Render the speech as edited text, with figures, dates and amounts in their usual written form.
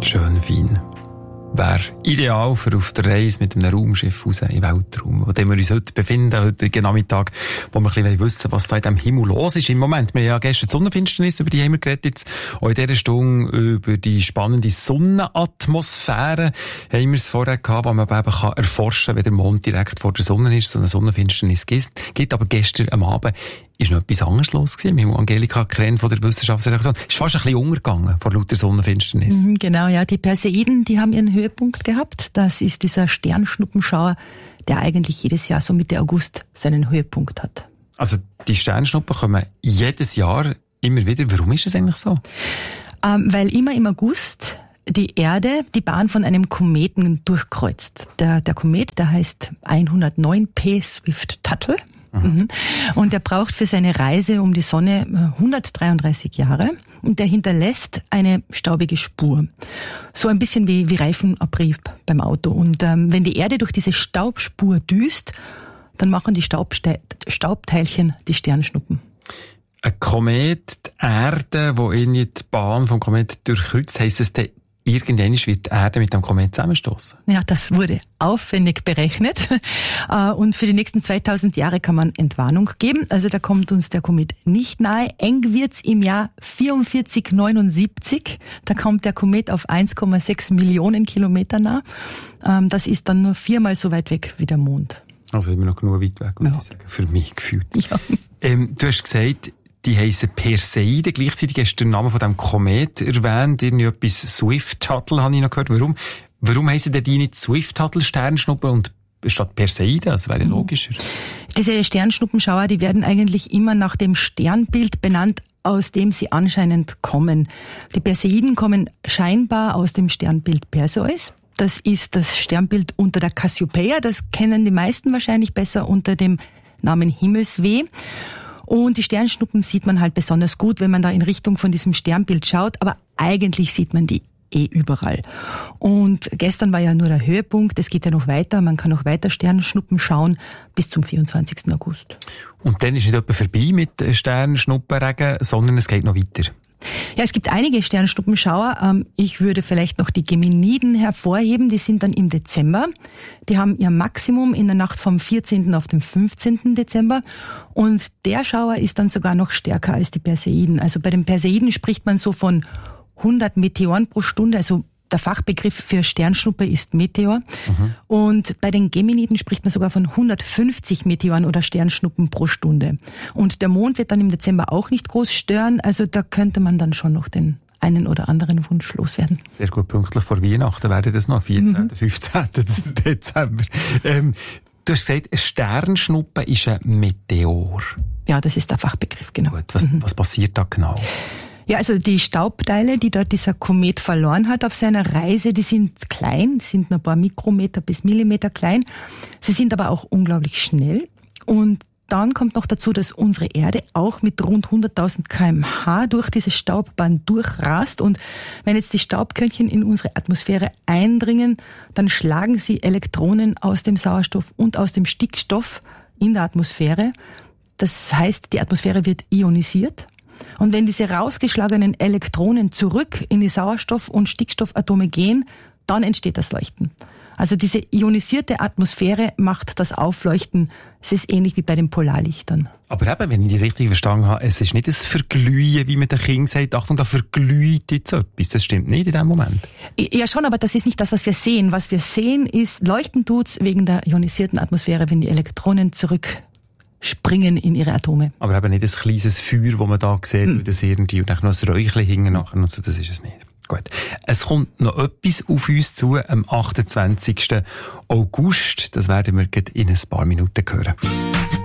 Schön fein. Wäre ideal für auf der Reise mit einem Raumschiff raus in den Weltraum, wo wir uns heute befinden, heute Nachmittag, wo wir ein bisschen wissen, was da in diesem Himmel los ist im Moment. Wir haben ja gestern die Sonnenfinsternis, über die haben wir geredet, jetzt auch in dieser Stunde über die spannende Sonnenatmosphäre haben wir es vorher gehabt, wo man eben erforschen kann, wenn der Mond direkt vor der Sonne ist, so eine Sonnenfinsternis gibt. Aber gestern am Abend ist noch etwas anderes los gewesen. Mit Angelika Krenn von der Wissenschaftsredaktion. Ist fast ein bisschen untergegangen vor lauter Sonnenfinsternis. Genau, ja. Die Perseiden, die haben ihren Höhepunkt gehabt. Das ist dieser Sternschnuppenschauer, der eigentlich jedes Jahr so Mitte August seinen Höhepunkt hat. Also die Sternschnuppen kommen jedes Jahr immer wieder. Warum ist das eigentlich so? Weil immer im August die Erde die Bahn von einem Kometen durchkreuzt. Der Komet, der heißt 109P Swift-Tuttle. Und er braucht für seine Reise um die Sonne 133 Jahre und der hinterlässt eine staubige Spur. So ein bisschen wie Reifenabrieb beim Auto. Und wenn die Erde durch diese Staubspur düst, dann machen die Staubteilchen die Sternschnuppen. Ein Komet, die Erde, wo irgendwie die Bahn vom Komet durchkreuzt, heisst es dann, irgendwann wird die Erde mit dem Komet zusammenstoßen? Ja, das wurde aufwendig berechnet. Und für die nächsten 2000 Jahre kann man Entwarnung geben. Also da kommt uns der Komet nicht nahe. Eng wird's im Jahr 4479. Da kommt der Komet auf 1,6 Millionen Kilometer nah. Das ist dann nur 4-mal so weit weg wie der Mond. Also immer noch genug weit weg, würde ich sagen. Für mich gefühlt. Ja. Du hast gesagt, die heissen Perseiden. Gleichzeitig hast du den Namen von diesem Komet erwähnt. Etwas Swift-Tuttle habe ich noch gehört. Warum heissen die nicht Swift-Tuttle-Sternschnuppen und statt Perseiden? Das wäre logischer. Diese Sternschnuppenschauer, die werden eigentlich immer nach dem Sternbild benannt, aus dem sie anscheinend kommen. Die Perseiden kommen scheinbar aus dem Sternbild Perseus. Das ist das Sternbild unter der Cassiopeia. Das kennen die meisten wahrscheinlich besser unter dem Namen Himmelsweh. Und die Sternschnuppen sieht man halt besonders gut, wenn man da in Richtung von diesem Sternbild schaut. Aber eigentlich sieht man die überall. Und gestern war ja nur der Höhepunkt. Es geht ja noch weiter. Man kann noch weiter Sternschnuppen schauen bis zum 24. August. Und dann ist nicht etwa vorbei mit Sternschnuppenregen, sondern es geht noch weiter. Ja, es gibt einige Sternschnuppenschauer. Ich würde vielleicht noch die Geminiden hervorheben. Die sind dann im Dezember. Die haben ihr Maximum in der Nacht vom 14. auf den 15. Dezember. Und der Schauer ist dann sogar noch stärker als die Perseiden. Also bei den Perseiden spricht man so von 100 Meteoren pro Stunde. Also der Fachbegriff für Sternschnuppe ist Meteor. Und bei den Geminiden spricht man sogar von 150 Meteoren oder Sternschnuppen pro Stunde. Und der Mond wird dann im Dezember auch nicht groß stören. Also da könnte man dann schon noch den einen oder anderen Wunsch loswerden. Sehr gut, pünktlich vor Weihnachten wäre das noch, 14., 15. Dezember. Du hast gesagt, eine Sternschnuppe ist ein Meteor. Ja, das ist der Fachbegriff, genau. Gut, was passiert da genau? Ja, also die Staubteile, die dort dieser Komet verloren hat auf seiner Reise, die sind klein, die sind nur ein paar Mikrometer bis Millimeter klein. Sie sind aber auch unglaublich schnell. Und dann kommt noch dazu, dass unsere Erde auch mit rund 100.000 km/h durch diese Staubbahn durchrast. Und wenn jetzt die Staubkörnchen in unsere Atmosphäre eindringen, dann schlagen sie Elektronen aus dem Sauerstoff und aus dem Stickstoff in der Atmosphäre. Das heißt, die Atmosphäre wird ionisiert. Und wenn diese rausgeschlagenen Elektronen zurück in die Sauerstoff- und Stickstoffatome gehen, dann entsteht das Leuchten. Also diese ionisierte Atmosphäre macht das Aufleuchten. Es ist ähnlich wie bei den Polarlichtern. Aber eben, wenn ich die richtig verstanden habe, es ist nicht das Verglühen, wie man den Kindern sagt, Achtung, da verglüht jetzt etwas. Das stimmt nicht in dem Moment. Ja schon, aber das ist nicht das, was wir sehen. Was wir sehen ist, leuchten tut's wegen der ionisierten Atmosphäre, wenn die Elektronen zurückspringen in ihre Atome. Aber eben nicht ein kleines Feuer, das man da sieht, das irgendwie, und dann noch ein Räuchchen hinten nachher und so, das ist es nicht. Gut. Es kommt noch etwas auf uns zu am 28. August. Das werden wir in ein paar Minuten hören.